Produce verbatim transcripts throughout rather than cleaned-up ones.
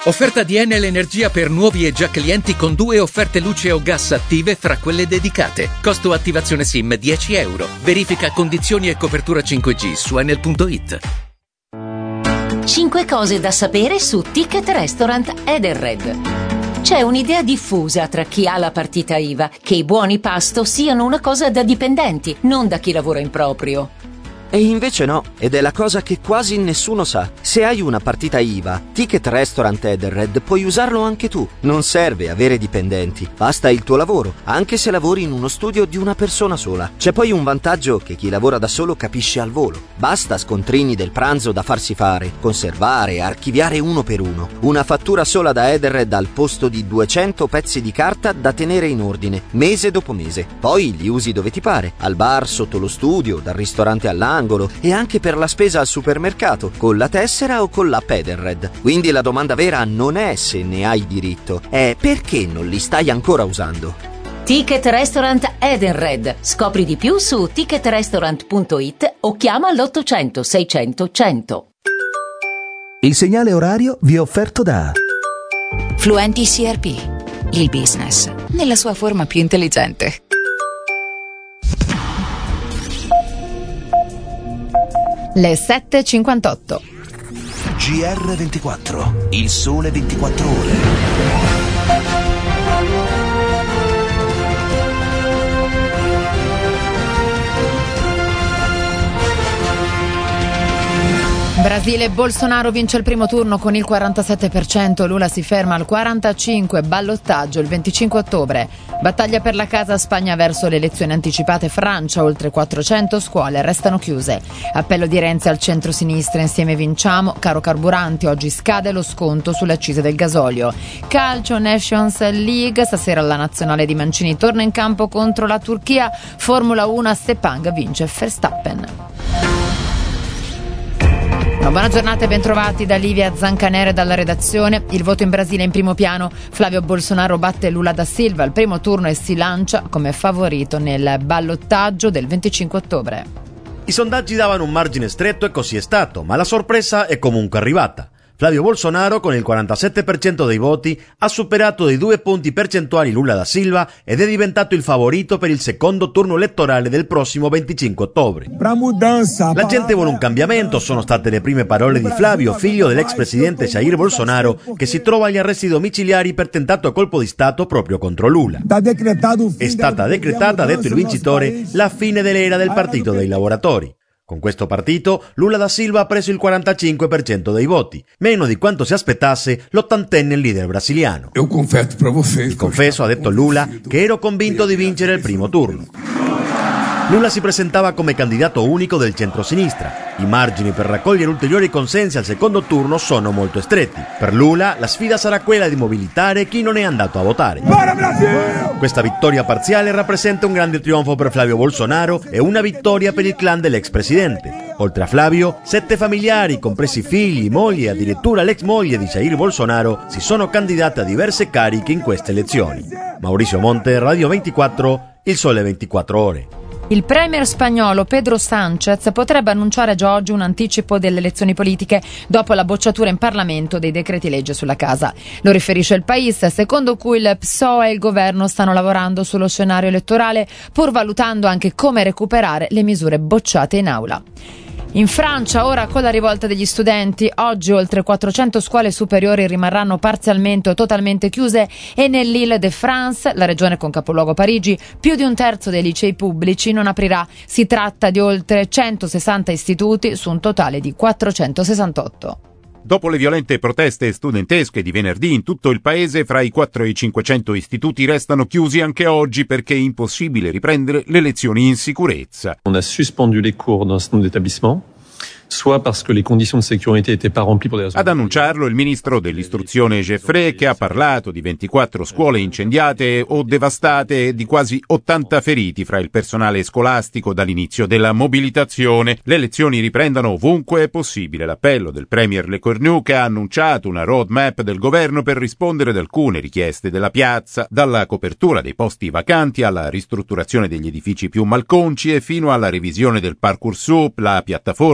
Offerta di Enel Energia per nuovi e già clienti con due offerte luce o gas attive fra quelle dedicate. Costo attivazione SIM dieci euro. Verifica condizioni e copertura cinque G su enel punto it. cinque cose da sapere su Ticket Restaurant Edenred. C'è un'idea diffusa tra chi ha la partita I V A che i buoni pasto siano una cosa da dipendenti, non da chi lavora in proprio. E invece no, ed è la cosa che quasi nessuno sa. Se hai una partita I V A, Ticket Restaurant Edenred, puoi usarlo anche tu. Non serve avere dipendenti, basta il tuo lavoro, anche se lavori in uno studio di una persona sola. C'è poi un vantaggio che chi lavora da solo capisce al volo. Basta scontrini del pranzo da farsi fare, conservare, archiviare uno per uno. Una fattura sola da Edenred al posto di duecento pezzi di carta da tenere in ordine, mese dopo mese. Poi li usi dove ti pare, al bar, sotto lo studio, dal ristorante all'angolo, e anche per la spesa al supermercato, con la tessera o con l'app Edenred. Quindi la domanda vera non è se ne hai diritto, è perché non li stai ancora usando. Ticket Restaurant Edenred. Scopri di più su ticket restaurant punto it o chiama l'ottocento seicento cento. Il segnale orario vi è offerto da Fluenti C R P, il business nella sua forma più intelligente. Le sette e cinquantotto. G R ventiquattro, il sole ventiquattro ore. Brasile, Bolsonaro vince il primo turno con il quarantasette per cento, Lula si ferma al quarantacinque per cento, ballottaggio il venticinque ottobre. Battaglia per la casa, Spagna verso le elezioni anticipate, Francia, oltre quattrocento scuole restano chiuse. Appello di Renzi al centro-sinistra, insieme vinciamo, caro carburanti, oggi scade lo sconto sulle accise del gasolio. Calcio, Nations League, stasera la nazionale di Mancini torna in campo contro la Turchia, Formula uno, Sepang vince Verstappen. Una buona giornata e bentrovati da Livia Zancanere dalla redazione. Il voto in Brasile in primo piano. Flavio Bolsonaro batte Lula da Silva al primo turno e si lancia come favorito nel ballottaggio del venticinque ottobre. I sondaggi davano un margine stretto e così è stato, ma la sorpresa è comunque arrivata. Flavio Bolsonaro, con il quarantasette per cento dei voti, ha superato di due punti percentuali Lula da Silva ed è diventato il favorito per il secondo turno elettorale del prossimo venticinque ottobre. La gente vuole un cambiamento, sono state le prime parole di Flavio, figlio dell'ex presidente Jair Bolsonaro, che si trova agli arresti domiciliari per tentato colpo di Stato proprio contro Lula. È stata decretata, ha detto il vincitore, la fine dell'era del Partito dei Lavoratori. Con questo partito, Lula da Silva ha preso il quarantacinque per cento dei voti, meno di quanto si aspettasse l'ottantenne leader brasiliano. Io confesso per voi. Confesso, ha detto Lula, che ero convinto di vincere il primo turno. Lula si presentava come candidato unico del centro-sinistra. I margini per raccogliere ulteriori consensi al secondo turno sono molto stretti. Per Lula la sfida sarà quella di mobilitare chi non è andato a votare. Questa vittoria parziale rappresenta un grande trionfo per Flavio Bolsonaro e una vittoria per il clan dell'ex presidente. Oltre a Flavio, sette familiari, compresi figli, mogli e addirittura l'ex moglie di Jair Bolsonaro, si sono candidate a diverse cariche in queste elezioni. Maurizio Monte, Radio ventiquattro, Il Sole ventiquattro Ore. Il premier spagnolo Pedro Sánchez potrebbe annunciare già oggi un anticipo delle elezioni politiche dopo la bocciatura in Parlamento dei decreti legge sulla casa. Lo riferisce il País, secondo cui il P S O E e il governo stanno lavorando sullo scenario elettorale, pur valutando anche come recuperare le misure bocciate in aula. In Francia, ora con la rivolta degli studenti, oggi oltre quattrocento scuole superiori rimarranno parzialmente o totalmente chiuse e nell'Île-de-France, la regione con capoluogo Parigi, più di un terzo dei licei pubblici non aprirà. Si tratta di oltre centosessanta istituti su un totale di quattrocentosessantotto. Dopo le violente proteste studentesche di venerdì in tutto il paese, fra i quattro e i cinquecento istituti restano chiusi anche oggi perché è impossibile riprendere le lezioni in sicurezza. On a suspendu les cours dans ce établissement. soit parce que les conditions de sécurité n'étaient pas remplies pour des raisons. Ad annunciarlo il ministro dell'istruzione Geffrey, che ha parlato di ventiquattro scuole incendiate o devastate e di quasi ottanta feriti fra il personale scolastico dall'inizio della mobilitazione. Le lezioni riprendono ovunque è possibile. L'appello del premier Lecornu, che ha annunciato una roadmap del governo per rispondere ad alcune richieste della piazza, dalla copertura dei posti vacanti alla ristrutturazione degli edifici più malconci e fino alla revisione del Parcoursup, la piattaforma digitale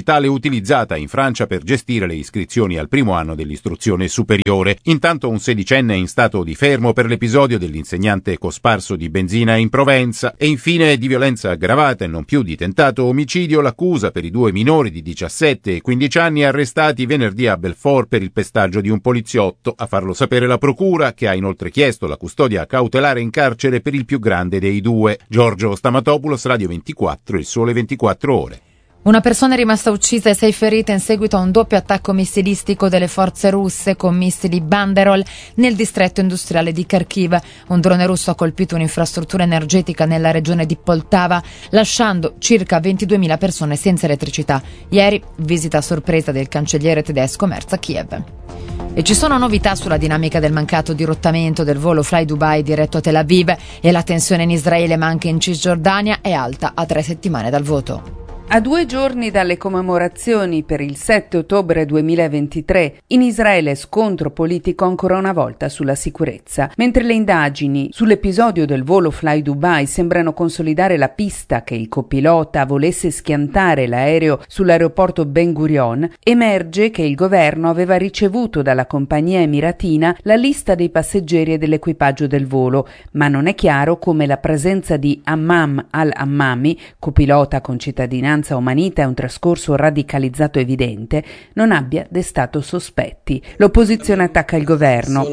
digitale utilizzata in Francia per gestire le iscrizioni al primo anno dell'istruzione superiore. Intanto un sedicenne è in stato di fermo per l'episodio dell'insegnante cosparso di benzina in Provenza e infine di violenza aggravata e non più di tentato omicidio l'accusa per i due minori di diciassette e quindici anni arrestati venerdì a Belfort per il pestaggio di un poliziotto. A farlo sapere la procura, che ha inoltre chiesto la custodia cautelare in carcere per il più grande dei due. Giorgio Stamatopoulos, Radio ventiquattro, Il Sole ventiquattro Ore. Una persona è rimasta uccisa e sei ferite in seguito a un doppio attacco missilistico delle forze russe con missili Banderol nel distretto industriale di Kharkiv. Un drone russo ha colpito un'infrastruttura energetica nella regione di Poltava, lasciando circa ventiduemila persone senza elettricità. Ieri, visita a sorpresa del cancelliere tedesco Merz a Kiev. E ci sono novità sulla dinamica del mancato dirottamento del volo Fly Dubai diretto a Tel Aviv e la tensione in Israele ma anche in Cisgiordania è alta a tre settimane dal voto. A due giorni dalle commemorazioni per il sette ottobre duemilaventitré, in Israele scontro politico ancora una volta sulla sicurezza. Mentre le indagini sull'episodio del volo Fly Dubai sembrano consolidare la pista che il copilota volesse schiantare l'aereo sull'aeroporto Ben Gurion, emerge che il governo aveva ricevuto dalla compagnia emiratina la lista dei passeggeri e dell'equipaggio del volo, ma non è chiaro come la presenza di Hammam al-Hammami, copilota con cittadinanza umanita e un trascorso radicalizzato evidente, non abbia destato sospetti. L'opposizione attacca il governo.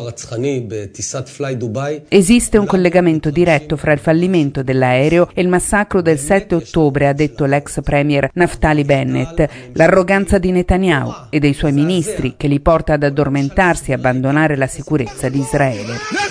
Esiste un collegamento diretto fra il fallimento dell'aereo e il massacro del sette ottobre, ha detto l'ex premier Naftali Bennett. L'arroganza di Netanyahu e dei suoi ministri che li porta ad addormentarsi e abbandonare la sicurezza di Israele.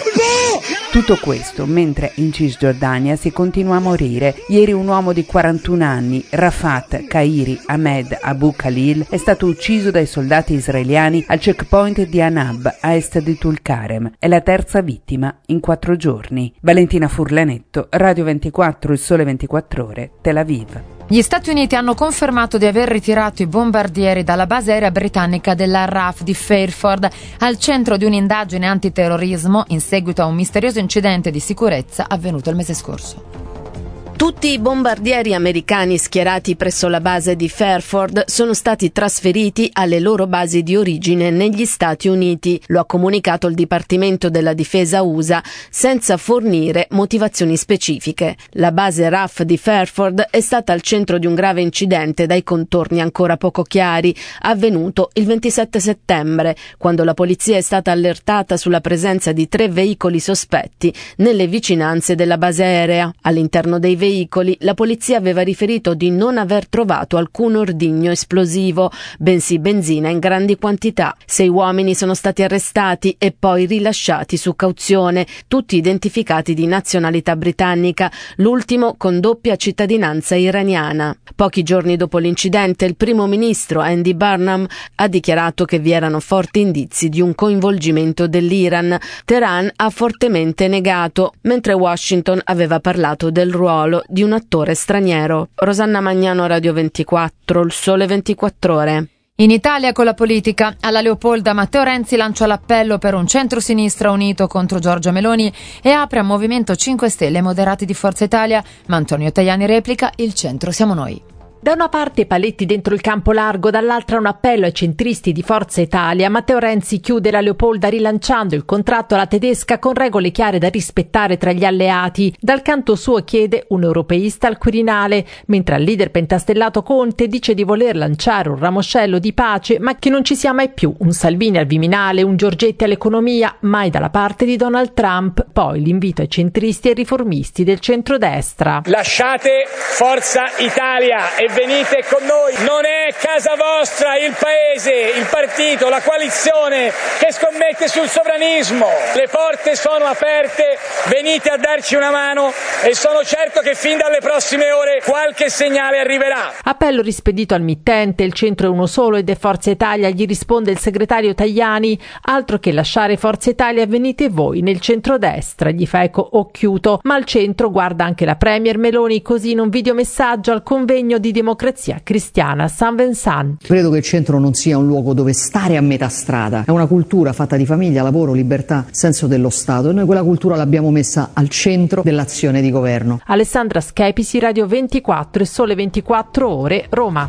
Tutto questo mentre in Cisgiordania si continua a morire. Ieri un uomo di quarantuno anni, Rafat Kairi Ahmed Abu Khalil, è stato ucciso dai soldati israeliani al checkpoint di Anab, a est di Tulkarem. È la terza vittima in quattro giorni. Valentina Furlanetto, Radio ventiquattro, Il Sole ventiquattro Ore, Tel Aviv. Gli Stati Uniti hanno confermato di aver ritirato i bombardieri dalla base aerea britannica della R A F di Fairford, al centro di un'indagine antiterrorismo in seguito a un misterioso incidente di sicurezza avvenuto il mese scorso. Tutti i bombardieri americani schierati presso la base di Fairford sono stati trasferiti alle loro basi di origine negli Stati Uniti, lo ha comunicato il Dipartimento della Difesa U S A senza fornire motivazioni specifiche. La base R A F di Fairford è stata al centro di un grave incidente dai contorni ancora poco chiari, avvenuto il ventisette settembre, quando la polizia è stata allertata sulla presenza di tre veicoli sospetti nelle vicinanze della base aerea. All'interno dei veicoli, la polizia aveva riferito di non aver trovato alcun ordigno esplosivo, bensì benzina in grandi quantità. Sei uomini sono stati arrestati e poi rilasciati su cauzione, tutti identificati di nazionalità britannica, l'ultimo con doppia cittadinanza iraniana. Pochi giorni dopo l'incidente, il primo ministro Andy Burnham ha dichiarato che vi erano forti indizi di un coinvolgimento dell'Iran. Teheran ha fortemente negato, mentre Washington aveva parlato del ruolo di un attore straniero. Rosanna Magnano, Radio ventiquattro, Il Sole ventiquattro Ore. In Italia con la politica, alla Leopolda Matteo Renzi lancia l'appello per un centro-sinistra unito contro Giorgia Meloni e apre a Movimento cinque Stelle moderati di Forza Italia, ma Antonio Tajani replica: il centro siamo noi. Da una parte paletti dentro il campo largo, dall'altra un appello ai centristi di Forza Italia. Matteo Renzi chiude la Leopolda rilanciando il contratto alla tedesca con regole chiare da rispettare tra gli alleati. Dal canto suo chiede un europeista al Quirinale, mentre al leader pentastellato Conte dice di voler lanciare un ramoscello di pace, ma che non ci sia mai più un Salvini al Viminale, un Giorgetti all'economia, mai dalla parte di Donald Trump. Poi l'invito ai centristi e ai riformisti del centrodestra. Lasciate Forza Italia e venite con noi, non è casa vostra il paese, il partito, la coalizione che scommette sul sovranismo. Le porte sono aperte, venite a darci una mano e sono certo che fin dalle prossime ore qualche segnale arriverà. Appello rispedito al mittente, il centro è uno solo ed è Forza Italia, gli risponde il segretario Tajani. Altro che lasciare Forza Italia, venite voi nel centrodestra, gli fa eco Occhiuto, ma al centro guarda anche la premier Meloni, così in un videomessaggio al convegno di Democrazia Cristiana a San Vincent. Credo che il centro non sia un luogo dove stare a metà strada, è una cultura fatta di famiglia, lavoro, libertà, senso dello Stato, e noi quella cultura l'abbiamo messa al centro dell'azione di governo. Alessandra Schepisi, Radio ventiquattro e Sole ventiquattro Ore, Roma.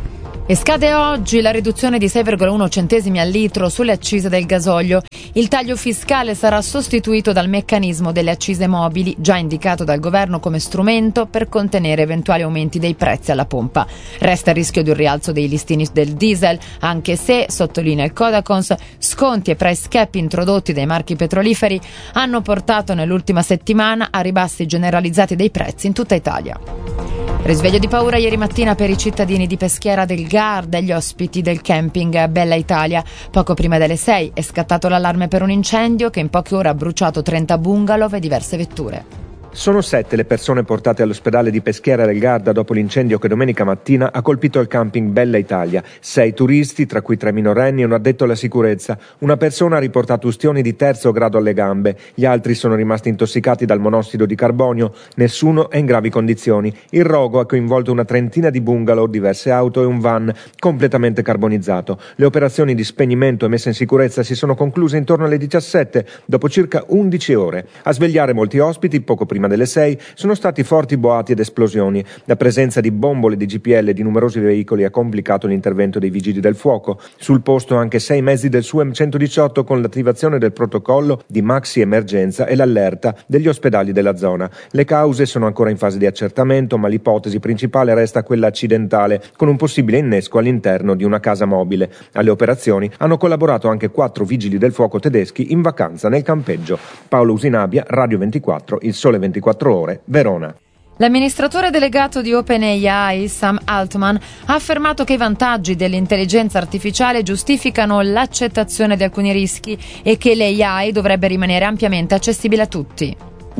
E scade oggi la riduzione di sei virgola uno centesimi al litro sulle accise del gasolio. Il taglio fiscale sarà sostituito dal meccanismo delle accise mobili, già indicato dal governo come strumento per contenere eventuali aumenti dei prezzi alla pompa. Resta il rischio di un rialzo dei listini del diesel, anche se, sottolinea il Codacons, sconti e price cap introdotti dai marchi petroliferi hanno portato nell'ultima settimana a ribassi generalizzati dei prezzi in tutta Italia. Risveglio di paura ieri mattina per i cittadini di Peschiera del Garda e gli ospiti del camping Bella Italia. Poco prima delle sei è scattato l'allarme per un incendio che in poche ore ha bruciato trenta bungalow e diverse vetture. Sono sette le persone portate all'ospedale di Peschiera del Garda dopo l'incendio che domenica mattina ha colpito il camping Bella Italia. Sei turisti, tra cui tre minorenni e un addetto alla sicurezza. Una persona ha riportato ustioni di terzo grado alle gambe. Gli altri sono rimasti intossicati dal monossido di carbonio. Nessuno è in gravi condizioni. Il rogo ha coinvolto una trentina di bungalow, diverse auto e un van completamente carbonizzato. Le operazioni di spegnimento e messa in sicurezza si sono concluse intorno alle diciassette, dopo circa undici ore. A svegliare molti ospiti, poco prima delle sei, sono stati forti boati ed esplosioni. La presenza di bombole di G P L e di numerosi veicoli ha complicato l'intervento dei vigili del fuoco. Sul posto anche sei mezzi del S U E M centodiciotto con l'attivazione del protocollo di maxi emergenza e l'allerta degli ospedali della zona. Le cause sono ancora in fase di accertamento, ma l'ipotesi principale resta quella accidentale, con un possibile innesco all'interno di una casa mobile. Alle operazioni hanno collaborato anche quattro vigili del fuoco tedeschi in vacanza nel campeggio. Paolo Usinabia, Radio ventiquattro, Il Sole ventiquattro Ore, Verona. L'amministratore delegato di OpenAI, Sam Altman, ha affermato che i vantaggi dell'intelligenza artificiale giustificano l'accettazione di alcuni rischi e che l'A I dovrebbe rimanere ampiamente accessibile a tutti.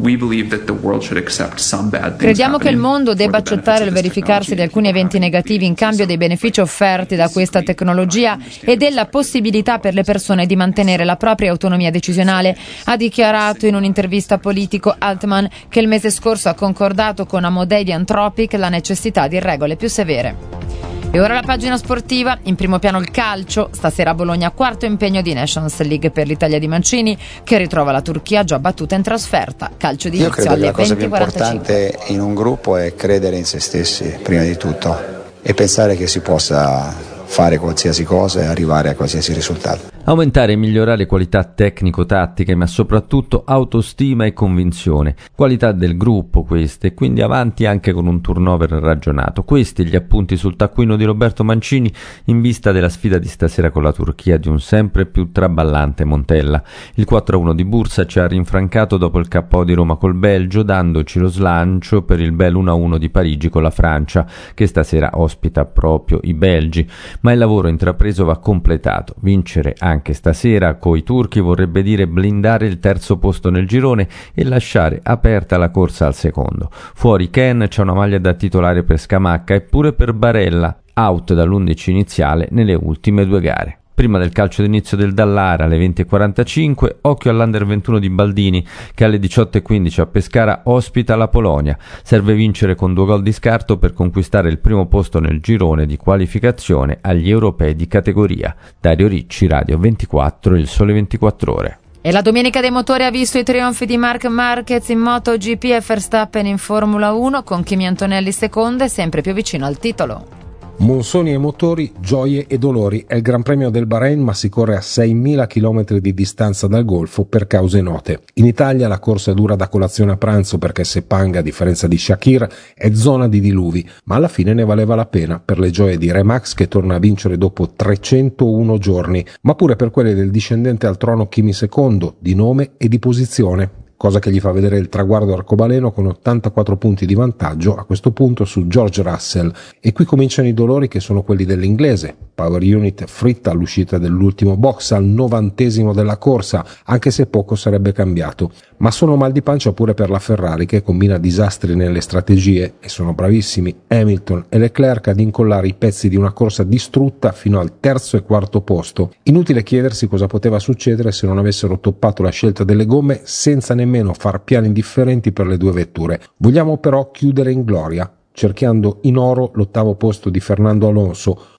Crediamo che il mondo debba accettare il verificarsi di alcuni eventi negativi in cambio dei benefici offerti da questa tecnologia e della possibilità per le persone di mantenere la propria autonomia decisionale, ha dichiarato in un'intervista a Politico Altman, che il mese scorso ha concordato con Amodei di Anthropic la necessità di regole più severe. E ora la pagina sportiva, in primo piano il calcio, stasera a Bologna quarto impegno di Nations League per l'Italia di Mancini, che ritrova la Turchia già battuta in trasferta. Calcio di Io inizio credo alle che la cosa venti più e quarantacinque. importante in un gruppo è credere in se stessi prima di tutto e pensare che si possa fare qualsiasi cosa e arrivare a qualsiasi risultato. Aumentare e migliorare qualità tecnico-tattiche, ma soprattutto autostima e convinzione. Qualità del gruppo queste, quindi avanti anche con un turnover ragionato. Questi gli appunti sul taccuino di Roberto Mancini in vista della sfida di stasera con la Turchia di un sempre più traballante Montella. Il quattro a uno di Bursa ci ha rinfrancato dopo il K O di Roma col Belgio, dandoci lo slancio per il bel uno a uno di Parigi con la Francia, che stasera ospita proprio i belgi. Ma il lavoro intrapreso va completato. Vincere anche stasera coi turchi vorrebbe dire blindare il terzo posto nel girone e lasciare aperta la corsa al secondo. Fuori Ken, c'è una maglia da titolare per Scamacca e pure per Barella, out dall'undici iniziale nelle ultime due gare. Prima del calcio d'inizio del Dallara alle venti e quarantacinque, occhio all'Under ventuno di Baldini che alle diciotto e quindici a Pescara ospita la Polonia. Serve vincere con due gol di scarto per conquistare il primo posto nel girone di qualificazione agli europei di categoria. Dario Ricci, Radio ventiquattro, Il Sole ventiquattro Ore. E la domenica dei motori ha visto i trionfi di Marc Marquez in MotoGP e Verstappen in Formula uno, con Kimi Antonelli seconda e sempre più vicino al titolo. Monsoni e motori, gioie e dolori. È il Gran Premio del Bahrain, ma si corre a seimila chilometri di distanza dal Golfo per cause note. In Italia la corsa dura da colazione a pranzo perché Sepang, a differenza di Shakir, è zona di diluvi, ma alla fine ne valeva la pena per le gioie di Remax che torna a vincere dopo trecentouno giorni, ma pure per quelle del discendente al trono Kimi secondo, di nome e di posizione. Cosa che gli fa vedere il traguardo arcobaleno con ottantaquattro punti di vantaggio a questo punto su George Russell. E qui cominciano i dolori, che sono quelli dell'inglese. Power unit fritta all'uscita dell'ultimo box al novantesimo della corsa, anche se poco sarebbe cambiato. Ma sono mal di pancia pure per la Ferrari, che combina disastri nelle strategie, e sono bravissimi Hamilton e Leclerc ad incollare i pezzi di una corsa distrutta fino al terzo e quarto posto. Inutile chiedersi cosa poteva succedere se non avessero toppato la scelta delle gomme senza nemmeno nemmeno far piani differenti per le due vetture. Vogliamo però chiudere in gloria, cerchiando in oro l'ottavo posto di Fernando Alonso,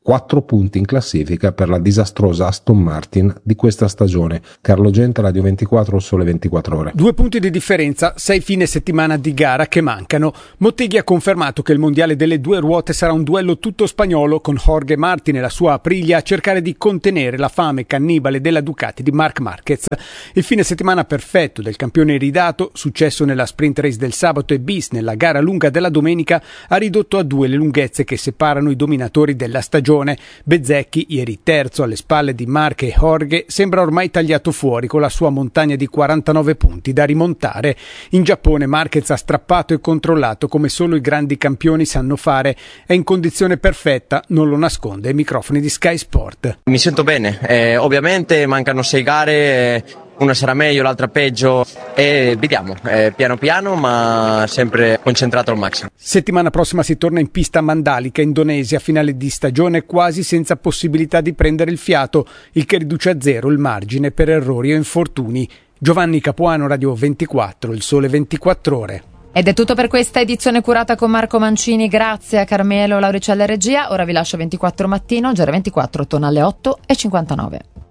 quattro punti in classifica per la disastrosa Aston Martin di questa stagione. Carlo Genta, Radio ventiquattro, Sole ventiquattro Ore. Due punti di differenza, sei fine settimana di gara che mancano. Motteghi ha confermato che il mondiale delle due ruote sarà un duello tutto spagnolo, con Jorge Martin e la sua Aprilia a cercare di contenere la fame cannibale della Ducati di Marc Marquez. Il fine settimana perfetto del campione iridato, successo nella sprint race del sabato e bis nella gara lunga della domenica, ha ridotto a due le lunghezze che separano i dominatori della stagione. Bezzecchi, ieri terzo alle spalle di Marc e Jorge, sembra ormai tagliato fuori con la sua montagna di quarantanove punti da rimontare. In Giappone Marquez ha strappato e controllato come solo i grandi campioni sanno fare. È in condizione perfetta, non lo nasconde ai microfoni di Sky Sport. Mi sento bene, eh, ovviamente mancano sei gare, eh, una sarà meglio, l'altra peggio e vediamo, eh, piano piano ma sempre concentrato al massimo. Settimana prossima si torna in pista a Mandalika, Indonesia, finale di stagione quasi senza possibilità di prendere il fiato, il che riduce a zero il margine per errori o infortuni. Giovanni Capuano, Radio ventiquattro, Il Sole ventiquattro Ore. Ed è tutto per questa edizione curata con Marco Mancini, grazie a Carmelo Lauricella Regia. Ora vi lascio ventiquattro Mattino, G R ventiquattro torna alle otto e cinquantanove.